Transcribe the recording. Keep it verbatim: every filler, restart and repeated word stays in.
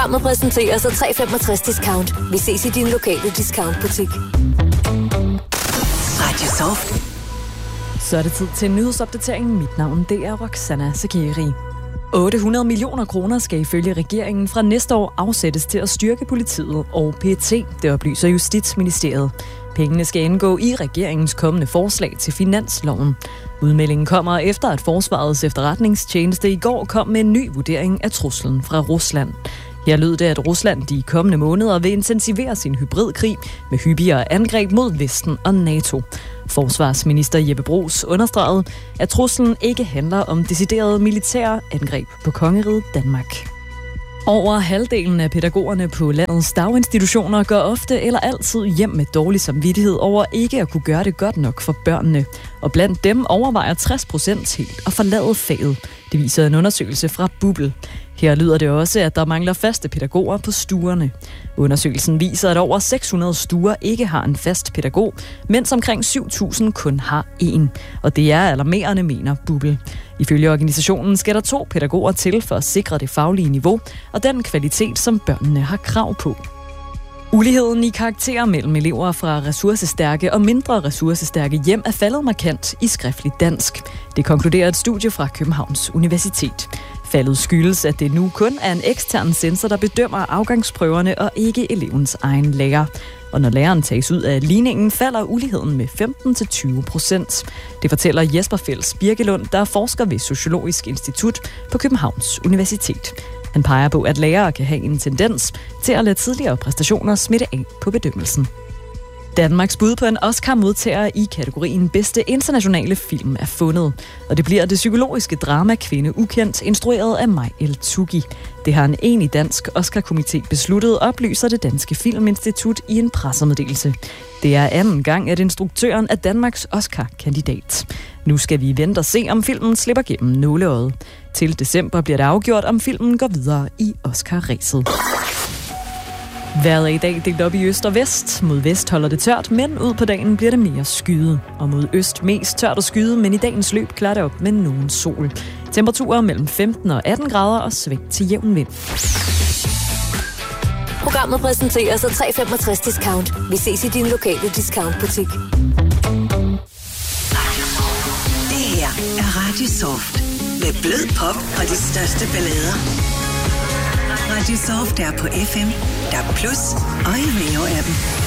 Programmet præsenteres af tre komma femogtres discount. Vi ses i din lokale discountbutik. Radio Soft. Så er det tid til en nyhedsopdatering. Mit navn det er Roxana Sakiri. otte hundrede millioner kroner skal ifølge regeringen fra næste år afsættes til at styrke politiet og P E T, det oplyser Justitsministeriet. Pengene skal indgå i regeringens kommende forslag til finansloven. Udmeldingen kommer efter, at Forsvarets efterretningstjeneste i går kom med en ny vurdering af truslen fra Rusland. Her lød det, at Rusland de kommende måneder vil intensivere sin hybridkrig med hyppigere angreb mod Vesten og NATO. Forsvarsminister Jeppe Bruus understregede, at truslen ikke handler om deciderede militære angreb på kongeriget Danmark. Over halvdelen af pædagogerne på landets daginstitutioner går ofte eller altid hjem med dårlig samvittighed over ikke at kunne gøre det godt nok for børnene. Og blandt dem overvejer tres procent helt at forlade faget. Det viser en undersøgelse fra Bubble. Her lyder det også, at der mangler faste pædagoger på stuerne. Undersøgelsen viser, at over seks hundrede stuer ikke har en fast pædagog, mens omkring syv tusind kun har én. Og det er alarmerende, mener Bubble. Ifølge organisationen skal der to pædagoger til for at sikre det faglige niveau og den kvalitet, som børnene har krav på. Uligheden i karakterer mellem elever fra ressourcestærke og mindre ressourcestærke hjem er faldet markant i skriftligt dansk. Det konkluderer et studie fra Københavns Universitet. Faldet skyldes, at det nu kun er en ekstern censor, der bedømmer afgangsprøverne og ikke elevens egen lærer. Og når læreren tages ud af ligningen, falder uligheden med femten til tyve procent. Det fortæller Jesper Fels Birkelund, der er forsker ved Sociologisk Institut på Københavns Universitet. Han peger på, at lærere kan have en tendens til at lade tidligere præstationer smitte af på bedømmelsen. Danmarks bud på en Oscar-modtager i kategorien bedste internationale film er fundet. Og det bliver det psykologiske drama Kvinde Ukendt, instrueret af Maj El-Tuggi. Det har en enig dansk Oscar-komité besluttet, oplyser det Danske Filminstitut i en pressemeddelelse. Det er anden gang, at instruktøren er Danmarks Oscar-kandidat. Nu skal vi vente og se, om filmen slipper gennem nåleøjet. Til december bliver det afgjort, om filmen går videre i Oscar-ræset. Vejret er i dag delt op i øst og vest. Mod vest holder det tørt, men ud på dagen bliver det mere skyet. Og mod øst mest tørt og skyet, men i dagens løb klarer det op med nogen sol. Temperaturer mellem femten og atten grader og sving til jævn vind. Programmet præsenteres af tre komma femogtres discount. Vi ses i din lokale discountbutik. Det her er Radio Soft. Med blød pop og de største ballader. Radio Soft er på F M, D A B plus og i Rio appen.